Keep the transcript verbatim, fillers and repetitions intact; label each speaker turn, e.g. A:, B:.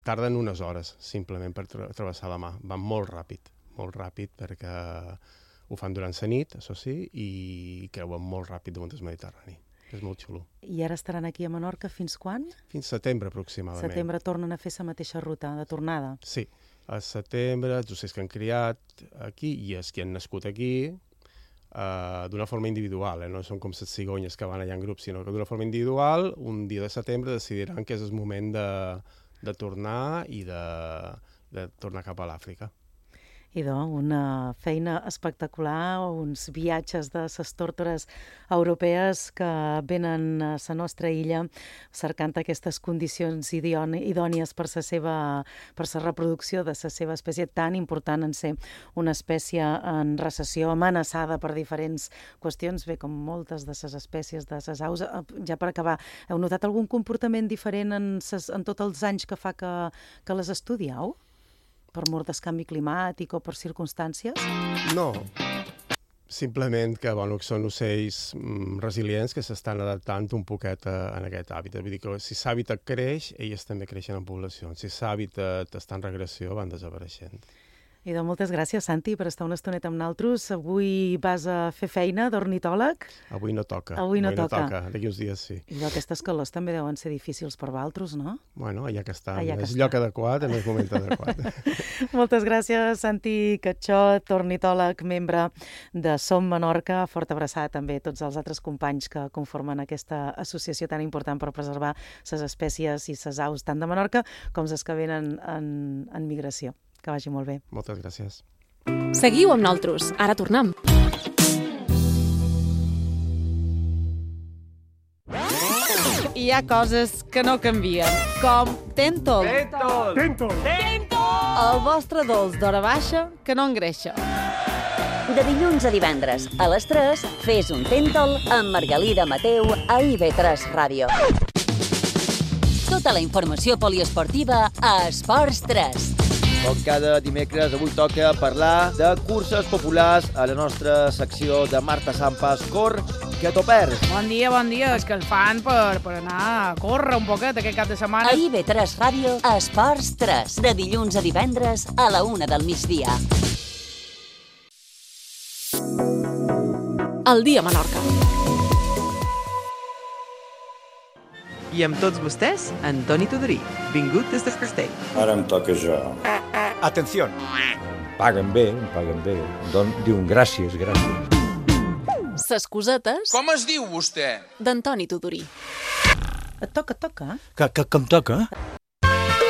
A: Tarden unes hores, simplement, per tra travessar la mar. Van molt ràpid, molt ràpid, perquè ho fan durant la nit, això sí, i creuen molt ràpid damunt del Mediterrani. És molt xulo.
B: I ara estaran aquí a Menorca fins quan?
A: Fins setembre, aproximadament.
B: Setembre tornen a fer la mateixa ruta de tornada?
A: Sí. A setembre, els ocells que han criat aquí i els que han nascut aquí, uh, d'una forma individual, eh? No són com les cigonyes que van allà en grup, sinó que d'una forma individual, un dia de setembre decidiran que és el moment de, de tornar i de, de tornar cap a l'Àfrica.
B: Idò, una feina espectacular, uns viatges de les tórtores europees que venen a la nostra illa cercant aquestes condicions idònies per la seva per la reproducció de la seva espècie, tan important en ser una espècie en recessió, amenaçada per diferents qüestions, bé, com moltes de les espècies de les aus. Ja per acabar, heu notat algun comportament diferent en, ses, en tots els anys que fa que, que les estudieu? Per mort del canvi climàtic o per circumstàncies?
A: No, simplement que, bueno, que són ocells mm, resilients que s'estan adaptant un poquet a, a aquest hàbitat. Vull dir que si l'hàbitat creix, elles també creixen en població. Si l'hàbitat està en regressió, van desapareixent.
B: I doncs moltes gràcies, Santi, per estar una estoneta amb nosaltres. Avui vas a fer feina d'ornitòleg?
A: Avui no toca.
B: Avui no
A: Avui
B: toca.
A: no toca. D'aquí uns dies sí.
B: I aquestes calors també deuen ser difícils per vosaltres, no?
A: Bueno, ja que està.
B: Allà que
A: és
B: està.
A: lloc adequat, en el moment adequat.
B: Moltes gràcies, Santi Catxot, ornitòleg, membre de Som Menorca. Forta abraçada també a tots els altres companys que conformen aquesta associació tan important per preservar les espècies i les aus tant de Menorca com les que venen en, en migració. Que vagi molt bé.
A: Moltes gràcies.
C: Seguiu amb nosaltres. Ara tornem.
D: Hi ha coses que no canvien, com Tentol.
E: Tentol! Tentol!
D: El vostre dolç d'hora baixa que no engreixa.
F: De dilluns a divendres, a les tres, fes un Tentol amb Margalida Mateu a I V tres Ràdio. Tota la informació poliesportiva a Esports tres.
G: Com cada dimecres, avui toca parlar de curses populars a la nostra secció de Marta Sampas, Cor, que t'ho perds.
H: Bon dia, bon dia. És que el fan per, per anar a córrer un poquet aquest cap de setmana.
F: A I V tres Ràdio, Esports tres, de dilluns a divendres a la una del migdia.
C: El dia a Menorca.
I: I amb tots vostès, Antoni Tudorí, vingut des de Castell.
J: Ara em toca jo.
K: Atenció. Paguen bé, em paguen bé. Don, diuen gràcies, gràcies.
C: Ses cosetes...
L: Com es diu vostè?
C: D'Antoni Tudorí.
B: Et toca, et toca.
K: Que, que, que em toca?